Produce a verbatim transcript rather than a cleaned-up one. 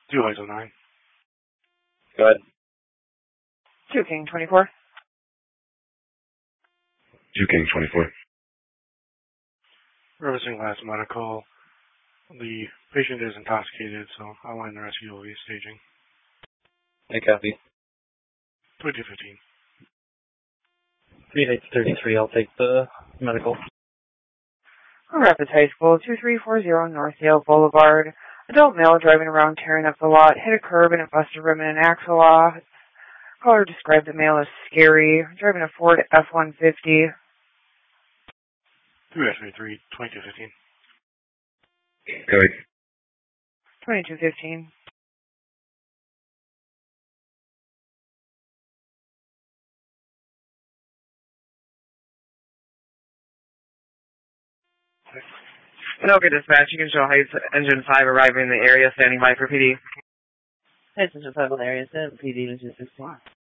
Two I S O nine. Go ahead. Two King twenty-four. Two King twenty-four. Referencing last medical, the patient is intoxicated, so outline the rescue will be staging. I copy. twenty-two fifteen. three eight thirty-three, I'll take the medical. Rapids High School, two three four zero Northdale Boulevard. Adult male driving around tearing up the lot, hit a curb and it busted rim and an axle off. Caller described the male as scary, driving a Ford F one fifty. three I twenty-three, twenty-two fifteen. Go ahead. twenty-two fifteen. Anoka Dispatch, you can show Heights Engine five arriving in the area, standing by for P D. Heights Engine five in the area, stand P D, Engine sixteen.